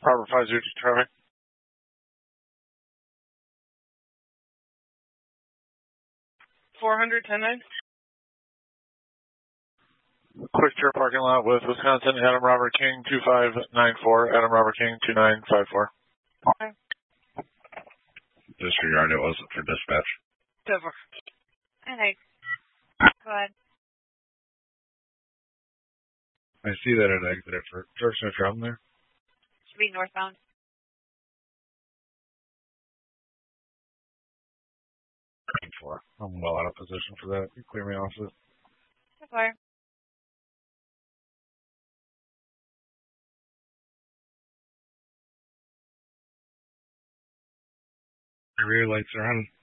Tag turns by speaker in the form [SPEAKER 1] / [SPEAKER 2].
[SPEAKER 1] Harbor 50 traffic.
[SPEAKER 2] $410.9.
[SPEAKER 1] Quick Trip parking lot with Wisconsin, Adam Robert King 2594, Adam Robert King 2954.
[SPEAKER 2] Okay.
[SPEAKER 3] Disregard, it wasn't for dispatch.
[SPEAKER 2] Silver.
[SPEAKER 4] Okay. Go ahead.
[SPEAKER 3] I see that it exited for George no problem there.
[SPEAKER 4] Should be northbound.
[SPEAKER 3] I'm well out of position for that. You clear me off it.
[SPEAKER 4] Okay.
[SPEAKER 3] The rear lights are on.